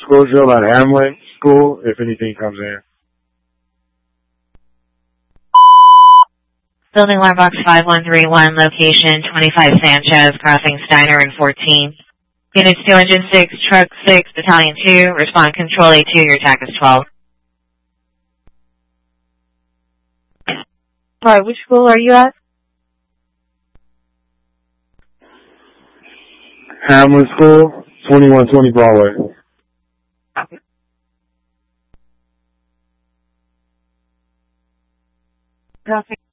school drill at Hamlet School if anything comes in. Building Alarm Box 5131, location 25 Sanchez, crossing Steiner and 14. Units 2 Engine 6, Truck 6, Battalion 2, respond Control A2, your attack is 12. Alright, which school are you at? Hamlet School, 2120 Broadway. Crossing